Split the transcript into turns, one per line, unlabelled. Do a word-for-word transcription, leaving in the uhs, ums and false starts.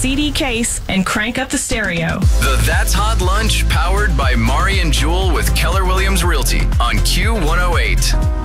C D case and crank up the stereo.
The That's Hot Lunch, powered by Mari and Jewel with Keller Williams Realty on Q one oh eight.